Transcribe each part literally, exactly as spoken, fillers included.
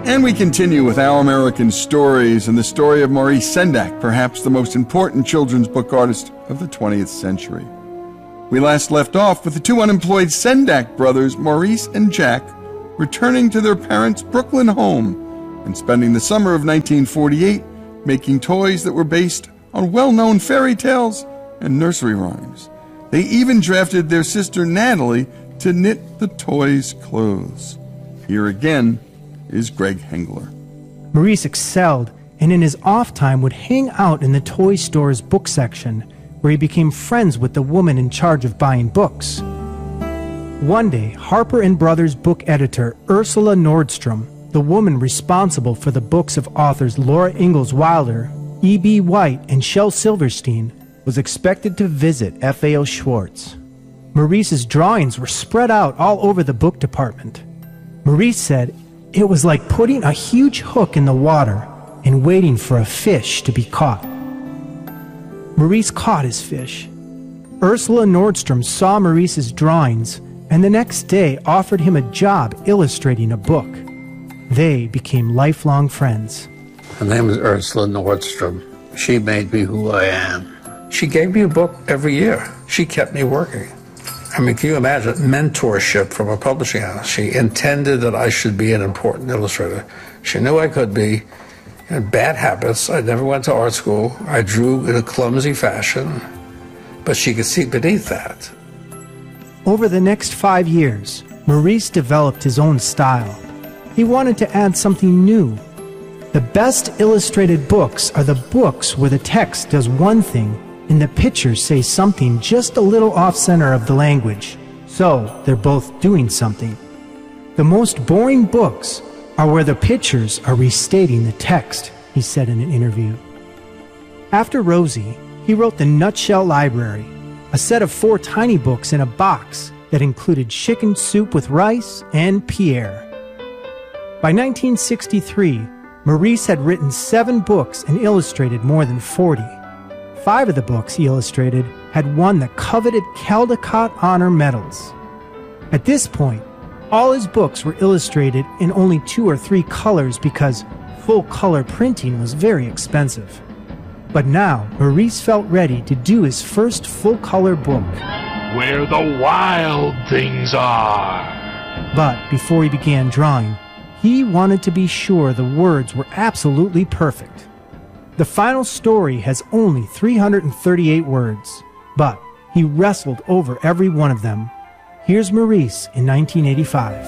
And we continue with Our American Stories and the story of Maurice Sendak, perhaps the most important children's book artist of the twentieth century. We last left off with the two unemployed Sendak brothers, Maurice and Jack, returning to their parents' Brooklyn home and spending the summer of nineteen forty-eight making toys that were based on well-known fairy tales and nursery rhymes. They even drafted their sister Natalie to knit the toys' clothes. Here again is Greg Hengler. Maurice excelled, and in his off time would hang out in the toy store's book section, where he became friends with the woman in charge of buying books. One day, Harper and Brothers book editor Ursula Nordstrom, the woman responsible for the books of authors Laura Ingalls Wilder, E B. White, and Shel Silverstein, was expected to visit F A O Schwarz. Maurice's drawings were spread out all over the book department. Maurice said it was like putting a huge hook in the water and waiting for a fish to be caught. Maurice caught his fish. Ursula Nordstrom saw Maurice's drawings and the next day offered him a job illustrating a book. They became lifelong friends. Her name is Ursula Nordstrom. She made me who I am. She gave me a book every year. She kept me working. I mean, can you imagine mentorship from a publishing house? She intended that I should be an important illustrator. She knew I could be. I had bad habits. I never went to art school. I drew in a clumsy fashion. But she could see beneath that. Over the next five years, Maurice developed his own style. He wanted to add something new. The best illustrated books are the books where the text does one thing and the pictures say something just a little off-center of the language, so they're both doing something. The most boring books are where the pictures are restating the text, he said in an interview. After Rosie, he wrote The Nutshell Library, a set of four tiny books in a box that included Chicken Soup with Rice and Pierre. By nineteen sixty-three, Maurice had written seven books and illustrated more than forty. Five of the books he illustrated had won the coveted Caldecott Honor Medals. At this point, all his books were illustrated in only two or three colors because full-color printing was very expensive. But now, Maurice felt ready to do his first full-color book. Where the wild things are. But before he began drawing, he wanted to be sure the words were absolutely perfect. The final story has only three hundred thirty-eight words, but he wrestled over every one of them. Here's Maurice in nineteen eighty-five.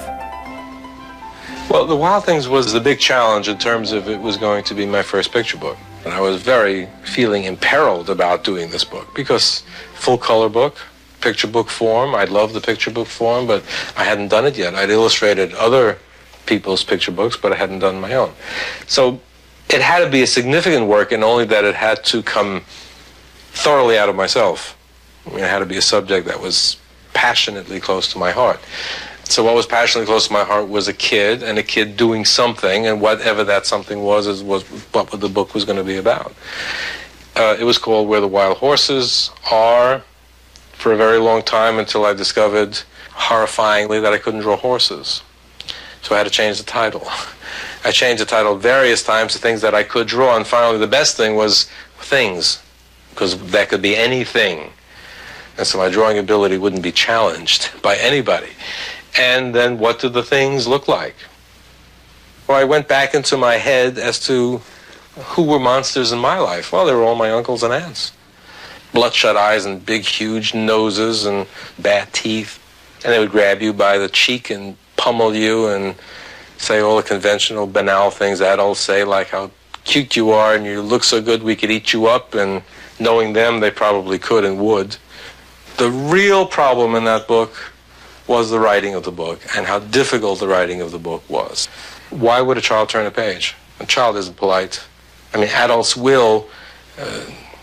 Well, The Wild Things was the big challenge in terms of it was going to be my first picture book. And I was very feeling imperiled about doing this book because full color book, picture book form, I loved the picture book form, but I hadn't done it yet. I'd illustrated other people's picture books, but I hadn't done my own. So it had to be a significant work, and only that it had to come thoroughly out of myself. I mean, it had to be a subject that was passionately close to my heart. So what was passionately close to my heart was a kid, and a kid doing something, and whatever that something was, is, was what the book was going to be about. Uh, it was called Where the Wild Horses Are for a very long time, until I discovered, horrifyingly, that I couldn't draw horses. So I had to change the title. I changed the title various times to things that I could draw, and finally the best thing was things, because that could be anything. And so my drawing ability wouldn't be challenged by anybody. And then what did the things look like? Well, I went back into my head as to who were monsters in my life. Well, they were all my uncles and aunts. Bloodshot eyes and big, huge noses and bad teeth. And they would grab you by the cheek and pummel you and say all the conventional, banal things adults say, like how cute you are and you look so good we could eat you up, and knowing them, they probably could and would. The real problem in that book was the writing of the book, and how difficult the writing of the book was. Why would a child turn a page? A child isn't polite. I mean, adults will uh,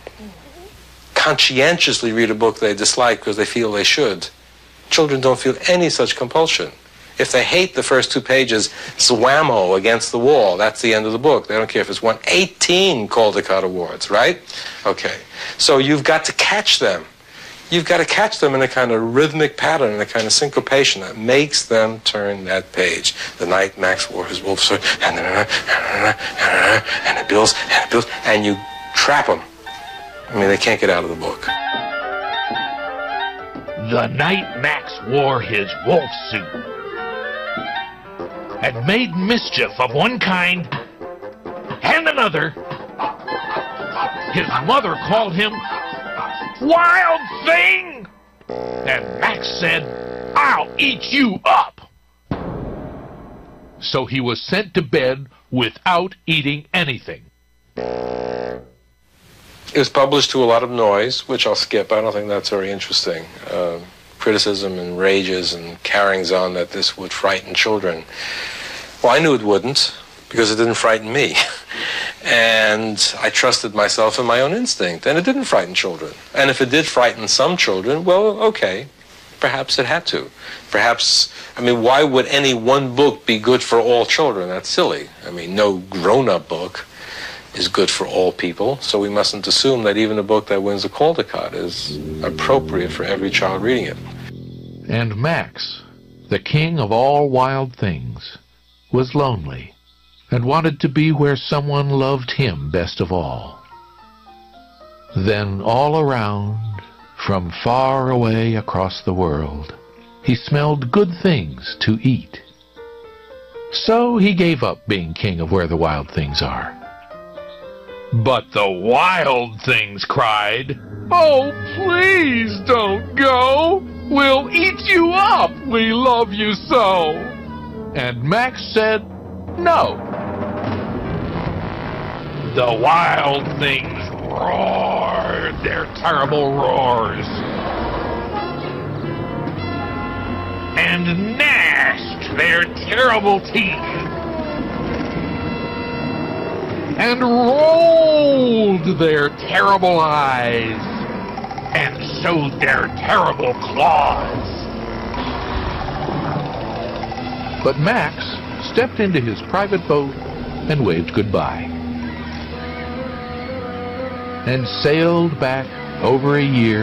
conscientiously read a book they dislike because they feel they should. Children don't feel any such compulsion. If they hate the first two pages, it's whammo against the wall. That's the end of the book. They don't care if it's won eighteen Caldecott Awards, right? Okay. So you've got to catch them. you've got to catch them in a kind of rhythmic pattern, in a kind of syncopation that makes them turn that page. The night Max wore his wolf suit, and and it builds, and it builds, and you trap them. I mean, they can't get out of the book. The night Max wore his wolf suit and made mischief of one kind and another, his mother called him Wild Thing! And Max said, I'll eat you up! So he was sent to bed without eating anything. It was published to a lot of noise, which I'll skip. I don't think that's very interesting. Uh, criticism and rages and carryings on that this would frighten children. Well, I knew it wouldn't, because it didn't frighten me. And I trusted myself and my own instinct, and it didn't frighten children. And if it did frighten some children, well, okay, perhaps it had to. Perhaps, I mean, why would any one book be good for all children? That's silly. I mean, no grown-up book is good for all people, so we mustn't assume that even a book that wins a Caldecott is appropriate for every child reading it. And Max, the king of all wild things, was lonely and wanted to be where someone loved him best of all. Then all around, from far away across the world, he smelled good things to eat. So he gave up being king of where the wild things are. But the wild things cried, Oh, please don't go! We'll eat you up! We love you so! And Max said, No. The wild things roared their terrible roars and gnashed their terrible teeth and rolled their terrible eyes and showed their terrible claws. But Max stepped into his private boat and waved goodbye, and sailed back over a year,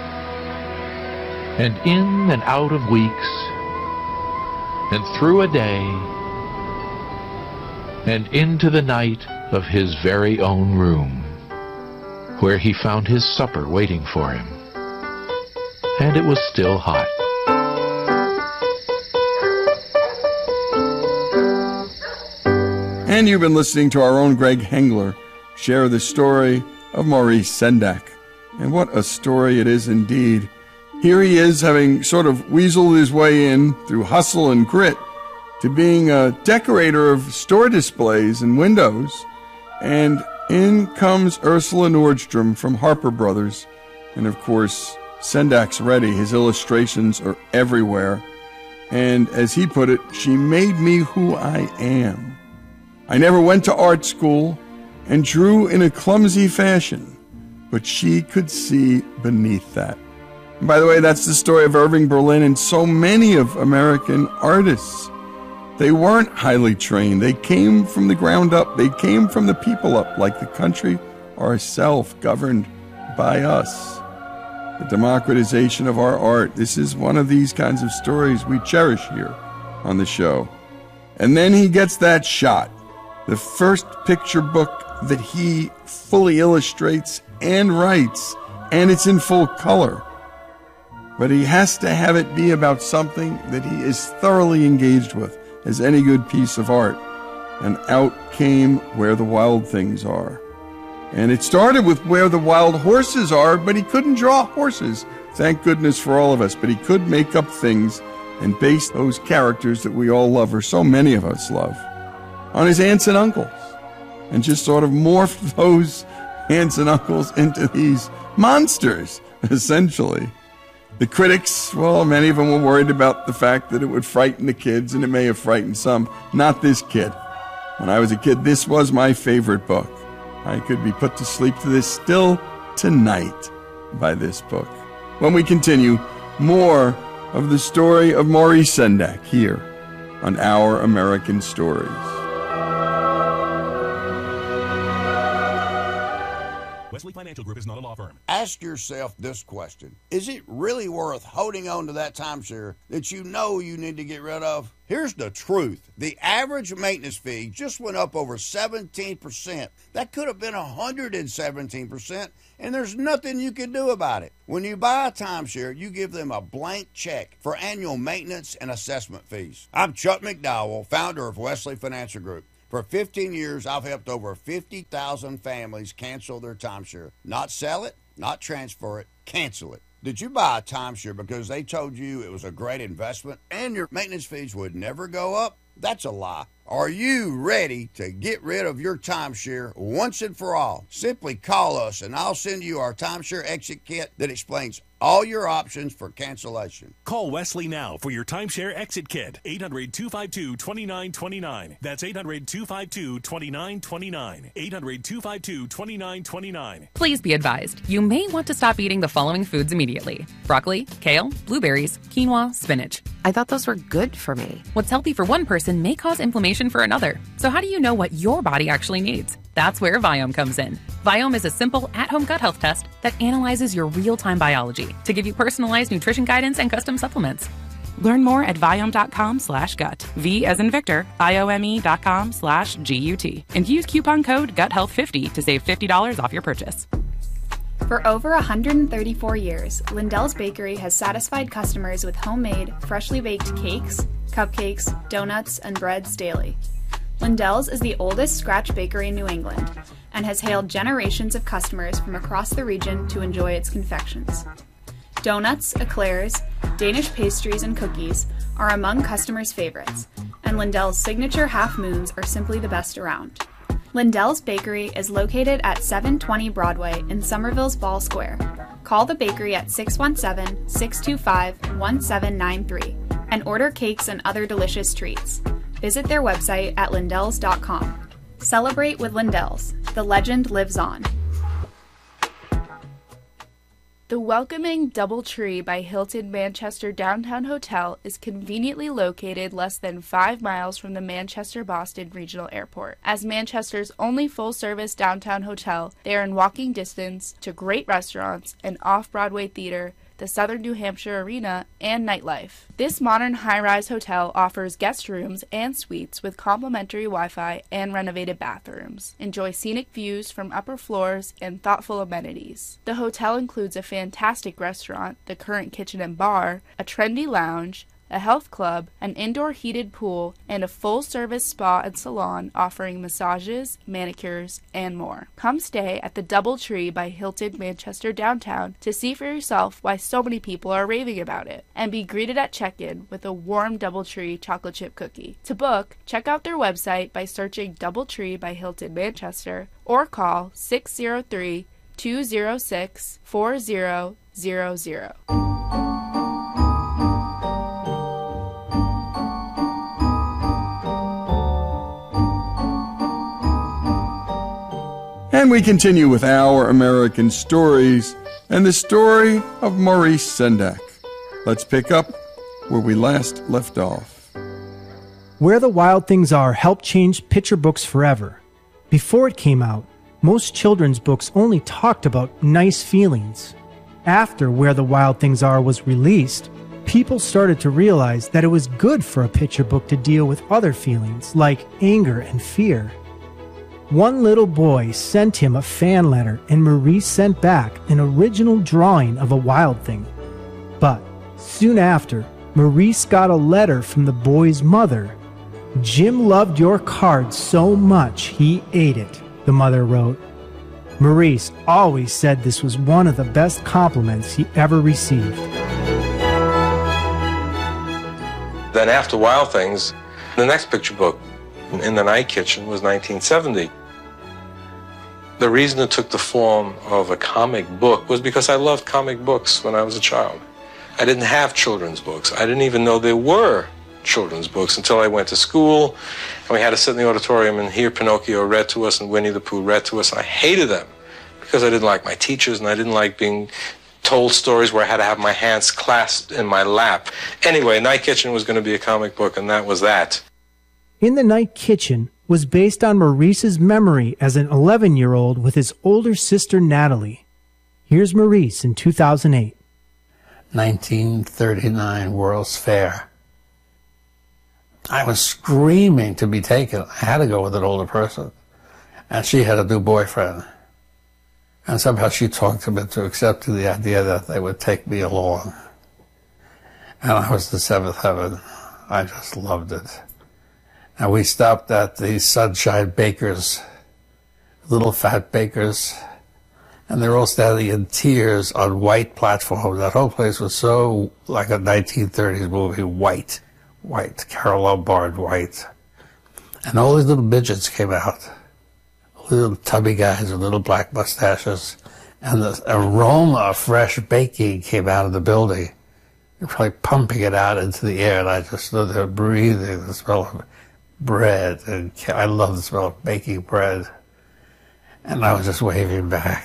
and in and out of weeks, and through a day, and into the night of his very own room, where he found his supper waiting for him, and it was still hot. And you've been listening to our own Greg Hengler share the story of Maurice Sendak. And what a story it is indeed. Here he is, having sort of weaseled his way in through hustle and grit to being a decorator of store displays and windows. And in comes Ursula Nordstrom from Harper Brothers. And of course, Sendak's ready. His illustrations are everywhere. And as he put it, she made me who I am. I never went to art school and drew in a clumsy fashion, but she could see beneath that. And by the way, that's the story of Irving Berlin and so many of American artists. They weren't highly trained. They came from the ground up. They came from the people up, like the country ourselves, governed by us. The democratization of our art. This is one of these kinds of stories we cherish here on the show. And then he gets that shot. The first picture book that he fully illustrates and writes, and it's in full color. But he has to have it be about something that he is thoroughly engaged with, as any good piece of art. And out came Where the Wild Things Are. And it started with Where the Wild Horses Are, but he couldn't draw horses. Thank goodness for all of us. But he could make up things and base those characters that we all love, or so many of us love, on his aunts and uncles, and just sort of morph those aunts and uncles into these monsters, essentially. The critics, well, many of them were worried about the fact that it would frighten the kids, and it may have frightened some. Not this kid. When I was a kid, this was my favorite book. I could be put to sleep to this still tonight by this book. When we continue, more of the story of Maurice Sendak here on Our American Stories. Wesley Financial Group is not a law firm. Ask yourself this question. Is it really worth holding on to that timeshare that you know you need to get rid of? Here's the truth. The average maintenance fee just went up over seventeen percent. That could have been one hundred seventeen percent, and there's nothing you can do about it. When you buy a timeshare, you give them a blank check for annual maintenance and assessment fees. I'm Chuck McDowell, founder of Wesley Financial Group. For fifteen years, I've helped over fifty thousand families cancel their timeshare. Not sell it, not transfer it, cancel it. Did you buy a timeshare because they told you it was a great investment and your maintenance fees would never go up? That's a lie. Are you ready to get rid of your timeshare once and for all? Simply call us and I'll send you our timeshare exit kit that explains all your options for cancellation. Call Wesley now for your timeshare exit kit. eight hundred, two five two, two nine two nine. That's eight hundred, two five two, two nine two nine. eight hundred, two five two, two nine two nine. Please be advised, you may want to stop eating the following foods immediately: broccoli, kale, blueberries, quinoa, spinach. I thought those were good for me. What's healthy for one person may cause inflammation for another. So how do you know what your body actually needs? That's where Viome comes in. Viome is a simple at-home gut health test that analyzes your real-time biology to give you personalized nutrition guidance and custom supplements. Learn more at Viome.com slash gut. V as in Victor, I-O-M-E dot com slash G-U-T. And use coupon code gut health fifty to save fifty dollars off your purchase. For over one hundred thirty-four years, Lindell's Bakery has satisfied customers with homemade, freshly baked cakes, cupcakes, donuts, and breads daily. Lindell's is the oldest scratch bakery in New England and has hailed generations of customers from across the region to enjoy its confections. Donuts, eclairs, Danish pastries, and cookies are among customers' favorites, and Lindell's signature half moons are simply the best around. Lindell's Bakery is located at seven twenty Broadway in Somerville's Ball Square. Call the bakery at six one seven, six two five, one seven nine three and order cakes and other delicious treats. Visit their website at lindells dot com. Celebrate with Lindell's. The legend lives on. The welcoming DoubleTree by Hilton Manchester Downtown Hotel is conveniently located less than five miles from the Manchester-Boston Regional Airport. As Manchester's only full-service downtown hotel, they are in walking distance to great restaurants, an off-Broadway theater, the Southern New Hampshire Arena, and nightlife. This modern high-rise hotel offers guest rooms and suites with complimentary Wi-Fi and renovated bathrooms. Enjoy scenic views from upper floors and thoughtful amenities. The hotel includes a fantastic restaurant, the Current Kitchen and Bar, a trendy lounge, a health club, an indoor heated pool, and a full-service spa and salon offering massages, manicures, and more. Come stay at the DoubleTree by Hilton Manchester Downtown to see for yourself why so many people are raving about it, and be greeted at check-in with a warm DoubleTree chocolate chip cookie. To book, check out their website by searching DoubleTree by Hilton Manchester or call six zero three, two zero six, four zero zero zero. And we continue with Our American Stories and the story of Maurice Sendak. Let's pick up where we last left off. Where the Wild Things Are helped change picture books forever. Before it came out, most children's books only talked about nice feelings. After Where the Wild Things Are was released, people started to realize that it was good for a picture book to deal with other feelings like anger and fear. One little boy sent him a fan letter, and Maurice sent back an original drawing of a wild thing. But soon after, Maurice got a letter from the boy's mother. "Jim loved your card so much he ate it," the mother wrote. Maurice always said this was one of the best compliments he ever received. Then after Wild Things, the next picture book, In the Night Kitchen, was nineteen seventy. The reason it took the form of a comic book was because I loved comic books when I was a child. I didn't have children's books. I didn't even know there were children's books until I went to school, and we had to sit in the auditorium and hear Pinocchio read to us and Winnie the Pooh read to us. I hated them because I didn't like my teachers and I didn't like being told stories where I had to have my hands clasped in my lap. Anyway, Night Kitchen was going to be a comic book, and that was that. In the Night Kitchen, was based on Maurice's memory as an eleven-year-old with his older sister Natalie. Here's Maurice in two thousand eight. nineteen thirty-nine World's Fair. I was screaming to be taken. I had to go with an older person. And she had a new boyfriend. And somehow she talked him into accepting the idea that they would take me along. And I was the seventh heaven. I just loved it. And we stopped at the Sunshine Bakers, little fat bakers, and they're all standing in tears on white platforms. That whole place was so like a nineteen thirties movie, white, white, Carole Lombard white. And all these little midgets came out, little tubby guys with little black mustaches, and the aroma of fresh baking came out of the building. They're probably pumping it out into the air, and I just stood there breathing the smell of bread, and I love the smell of baking bread. And I was just waving back.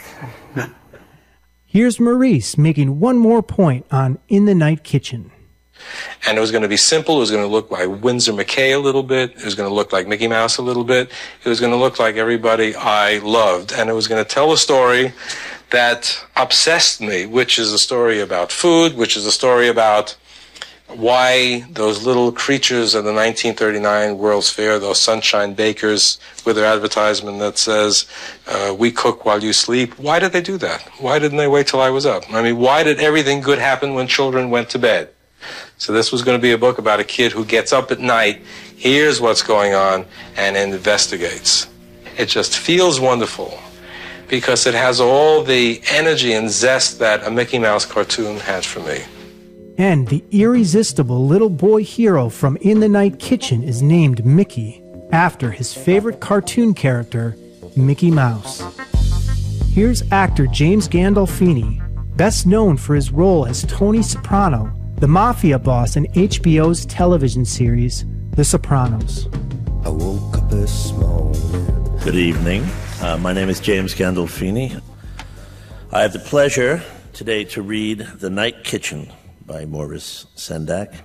Here's Maurice making one more point on In the Night Kitchen. And it was going to be simple. It was going to look like Winsor McKay a little bit. It was going to look like Mickey Mouse a little bit. It was going to look like everybody I loved. And it was going to tell a story that obsessed me, which is a story about food, which is a story about why those little creatures of the nineteen thirty-nine World's Fair, those Sunshine Bakers with their advertisement that says, uh, we cook while you sleep, why did they do that? Why didn't they wait till I was up? I mean, why did everything good happen when children went to bed? So this was going to be a book about a kid who gets up at night, hears what's going on, and investigates. It just feels wonderful because it has all the energy and zest that a Mickey Mouse cartoon had for me. And the irresistible little boy hero from In the Night Kitchen is named Mickey, after his favorite cartoon character, Mickey Mouse. Here's actor James Gandolfini, best known for his role as Tony Soprano, the mafia boss in H B O's television series, The Sopranos. I woke up this morning. Good evening. Uh, my name is James Gandolfini. I have the pleasure today to read The Night Kitchen by Maurice Sendak.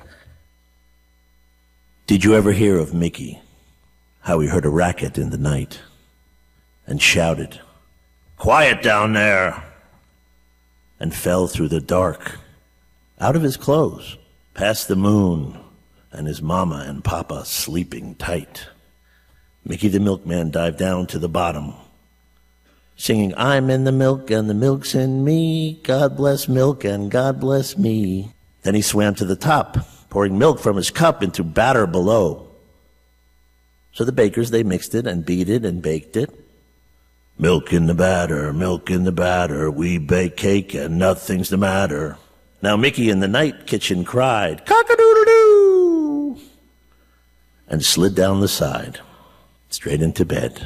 Did you ever hear of Mickey? How he heard a racket in the night and shouted, "Quiet down there!" and fell through the dark, out of his clothes, past the moon and his mama and papa sleeping tight. Mickey the milkman dived down to the bottom, singing, "I'm in the milk and the milk's in me. God bless milk and God bless me." Then he swam to the top, pouring milk from his cup into batter below. So the bakers, they mixed it and beat it and baked it. Milk in the batter, milk in the batter, we bake cake and nothing's the matter. Now Mickey in the Night Kitchen cried, "Cock-a-doodle-doo!" and slid down the side, straight into bed.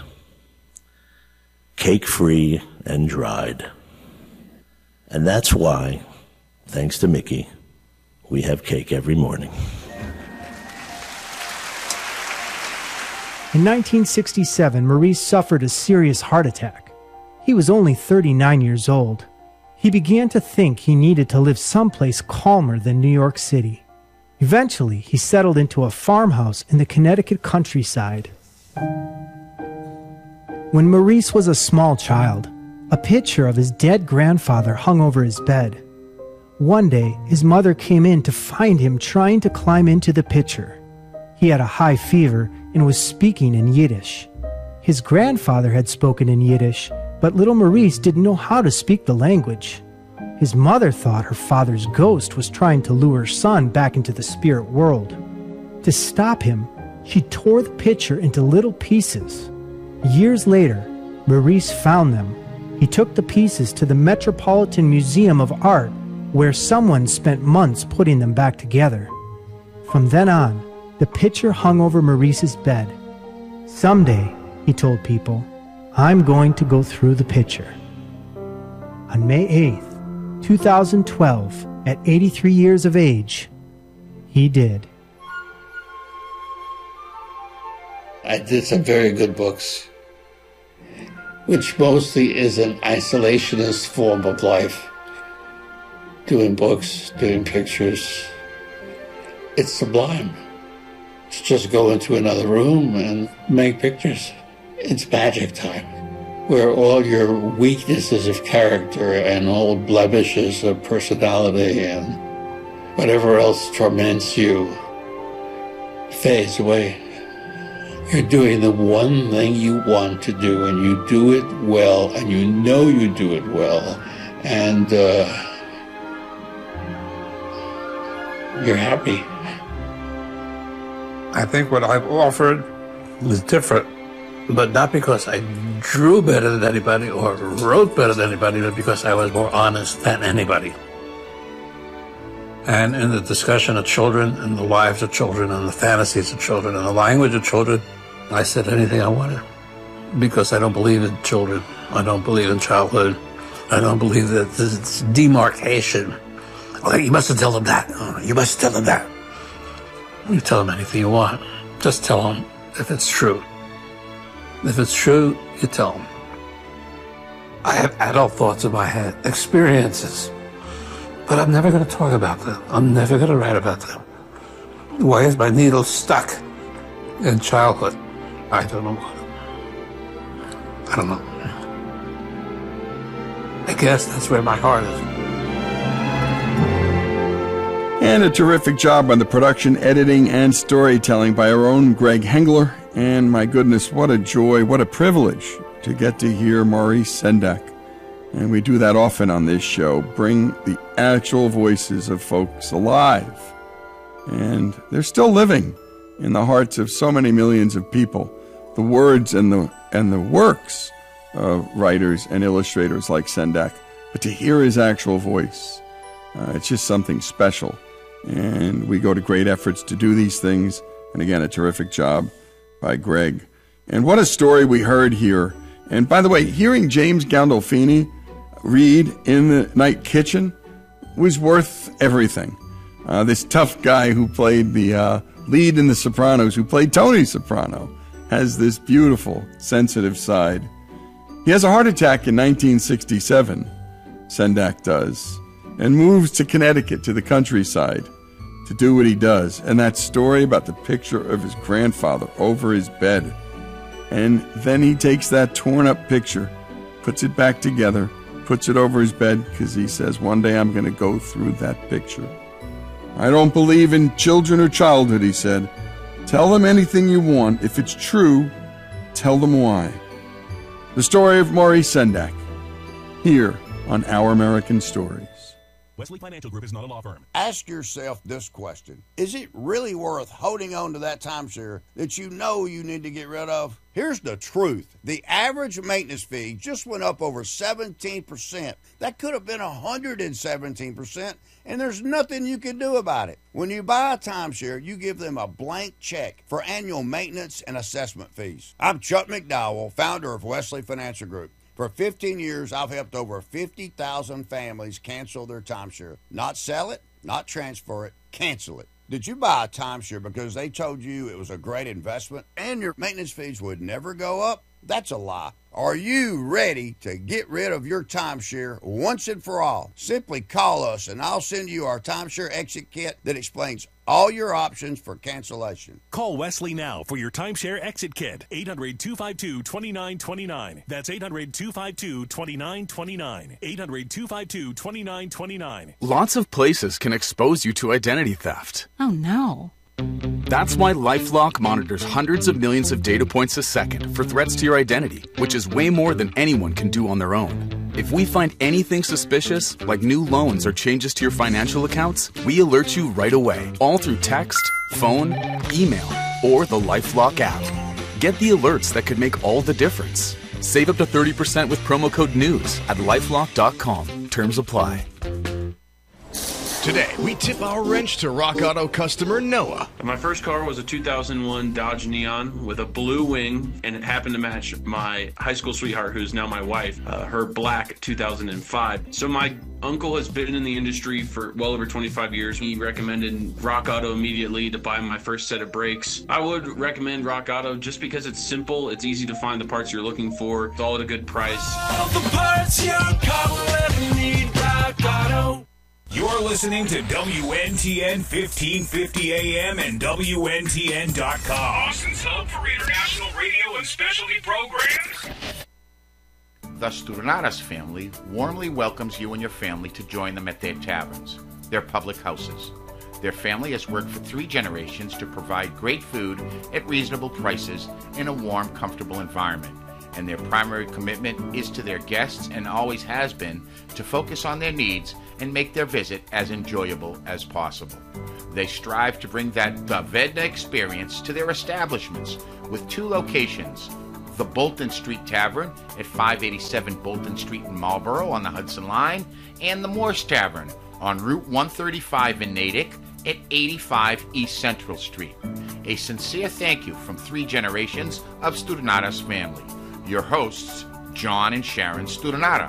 Cake-free and dried. And that's why, thanks to Mickey, we have cake every morning. In nineteen sixty-seven, Maurice suffered a serious heart attack. He was only thirty-nine years old. He began to think he needed to live someplace calmer than New York City. Eventually, he settled into a farmhouse in the Connecticut countryside. When Maurice was a small child, a picture of his dead grandfather hung over his bed. One day, his mother came in to find him trying to climb into the picture. He had a high fever and was speaking in Yiddish. His grandfather had spoken in Yiddish, but little Maurice didn't know how to speak the language. His mother thought her father's ghost was trying to lure her son back into the spirit world. To stop him, she tore the picture into little pieces. Years later, Maurice found them. He took the pieces to the Metropolitan Museum of Art, where someone spent months putting them back together. From then on, the picture hung over Maurice's bed. Someday, he told people, I'm going to go through the picture. On May eighth, two thousand twelve, at eighty-three years of age, he did. I did some very good books, which mostly is an isolationist form of life. Doing books, doing pictures. It's sublime to just go into another room and make pictures. It's magic time, where all your weaknesses of character and old blemishes of personality and whatever else torments you fades away. You're doing the one thing you want to do, and you do it well, and you know you do it well, and uh, you're happy. I think what I've offered is different, but not because I drew better than anybody or wrote better than anybody, but because I was more honest than anybody. And in the discussion of children and the lives of children and the fantasies of children and the language of children, I said anything I wanted. Because I don't believe in children. I don't believe in childhood. I don't believe that this demarcation. Well, you mustn't tell them that. Oh, you must tell them that. You tell them anything you want. Just tell them if it's true. If it's true, you tell them. I have adult thoughts in my head, experiences. But I'm never going to talk about them. I'm never going to write about them. Why is my needle stuck in childhood? I don't know. I don't know. I guess that's where my heart is. And a terrific job on the production, editing, and storytelling by our own Greg Hengler. And my goodness, what a joy, what a privilege to get to hear Maurice Sendak. And we do that often on this show, bring the actual voices of folks alive. And they're still living in the hearts of so many millions of people. The words and the and the works of writers and illustrators like Sendak. But to hear his actual voice, uh, it's just something special. And we go to great efforts to do these things. And again, a terrific job by Greg. And what a story we heard here. And by the way, hearing James Gandolfini read in the Night Kitchen was worth everything. Uh, this tough guy who played the uh, lead in The Sopranos, who played Tony Soprano, has this beautiful, sensitive side. He has a heart attack in nineteen sixty-seven, Sendak does, and moves to Connecticut to the countryside to do what he does. And that story about the picture of his grandfather over his bed. And then he takes that torn up picture, puts it back together, puts it over his bed, because he says, one day I'm going to go through that picture. I don't believe in children or childhood, he said. Tell them anything you want. If it's true, tell them why. The story of Maurice Sendak, here on Our American Stories. Wesley Financial Group is not a law firm. Ask yourself this question. Is it really worth holding on to that timeshare that you know you need to get rid of? Here's the truth. The average maintenance fee just went up over seventeen percent. That could have been one hundred seventeen percent, and there's nothing you can do about it. When you buy a timeshare, you give them a blank check for annual maintenance and assessment fees. I'm Chuck McDowell, founder of Wesley Financial Group. For fifteen years, I've helped over fifty thousand families cancel their timeshare. Not sell it, not transfer it, cancel it. Did you buy a timeshare because they told you it was a great investment and your maintenance fees would never go up? That's a lie. Are you ready to get rid of your timeshare once and for all? Simply call us and I'll send you our timeshare exit kit that explains all your options for cancellation. Call Wesley now for your timeshare exit kit. eight hundred, two five two, two nine two nine. That's eight hundred, two five two, two nine two nine. eight hundred, two five two, two nine two nine. Lots of places can expose you to identity theft. Oh, no. That's why LifeLock monitors hundreds of millions of data points a second for threats to your identity, which is way more than anyone can do on their own. If we find anything suspicious, like new loans or changes to your financial accounts, we alert you right away, all through text, phone, email, or the LifeLock app. Get the alerts that could make all the difference. Save up to thirty percent with promo code NEWS at lifelock dot com. Terms apply. Today, we tip our wrench to Rock Auto customer Noah. My first car was a two thousand one Dodge Neon with a blue wing, and it happened to match my high school sweetheart, who's now my wife, uh, her black two thousand five. So my uncle has been in the industry for well over twenty-five years. He recommended Rock Auto immediately to buy my first set of brakes. I would recommend Rock Auto just because it's simple, it's easy to find the parts you're looking for, it's all at a good price. All the parts your car will ever need, Rock Auto. You're listening to W N T N fifteen fifty A M and W N T N dot com. Austin's hub for international radio and specialty programs. The Studinatas family warmly welcomes you and your family to join them at their taverns, their public houses. Their family has worked for three generations to provide great food at reasonable prices in a warm, comfortable environment. And their primary commitment is to their guests and always has been to focus on their needs and make their visit as enjoyable as possible. They strive to bring that Davedna experience to their establishments with two locations, the Bolton Street Tavern at five eighty-seven Bolton Street in Marlborough on the Hudson Line, and the Morse Tavern on Route one thirty-five in Natick at eighty-five East Central Street. A sincere thank you from three generations of Studinatas family. Your hosts, John and Sharon Studinata.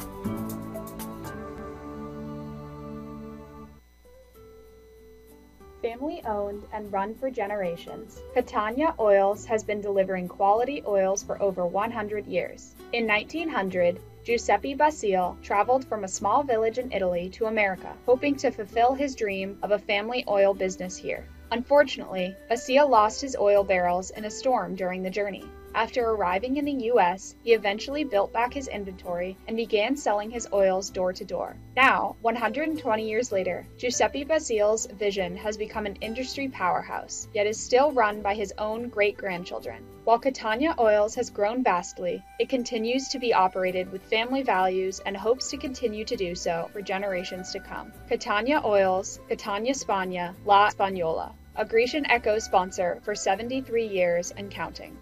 Family owned and run for generations, Catania Oils has been delivering quality oils for over one hundred years. In nineteen hundred, Giuseppe Basile traveled from a small village in Italy to America, hoping to fulfill his dream of a family oil business here. Unfortunately, Basile lost his oil barrels in a storm during the journey. After arriving in the U S, he eventually built back his inventory and began selling his oils door to door. Now, one hundred twenty years later, Giuseppe Basile's vision has become an industry powerhouse, yet is still run by his own great-grandchildren. While Catania Oils has grown vastly, it continues to be operated with family values and hopes to continue to do so for generations to come. Catania Oils, Catania Spagna, La Spagnola, a Grecian Echo sponsor for seventy-three years and counting.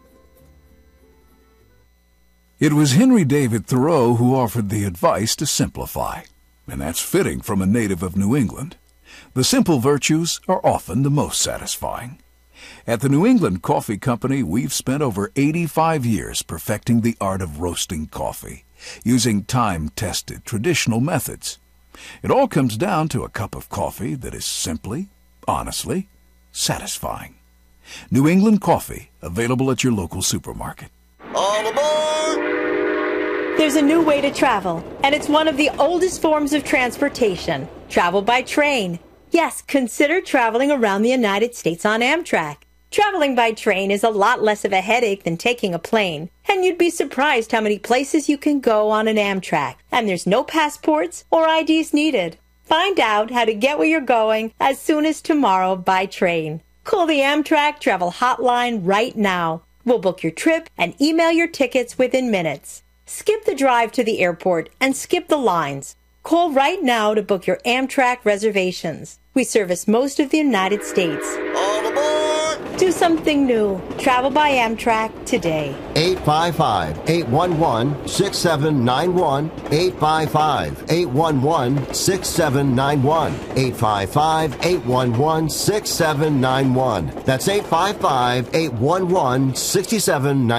It was Henry David Thoreau who offered the advice to simplify, and that's fitting from a native of New England. The simple virtues are often the most satisfying. At the New England Coffee Company, we've spent over eighty-five years perfecting the art of roasting coffee, using time-tested traditional methods. It all comes down to a cup of coffee that is simply, honestly, satisfying. New England Coffee, available at your local supermarket. All aboard! There's a new way to travel, and it's one of the oldest forms of transportation. Travel by train. Yes, consider traveling around the United States on Amtrak. Traveling by train is a lot less of a headache than taking a plane, and you'd be surprised how many places you can go on an Amtrak, and there's no passports or I Ds needed. Find out how to get where you're going as soon as tomorrow by train. Call the Amtrak Travel Hotline right now. We'll book your trip and email your tickets within minutes. Skip the drive to the airport and skip the lines. Call right now to book your Amtrak reservations. We service most of the United States. All aboard! Do something new. Travel by Amtrak today. eight five five, eight one one, six seven nine one. eight five five, eight one one, six seven nine one. eight five five, eight one one, six seven nine one. That's eight five five, eight one one, six seven nine one.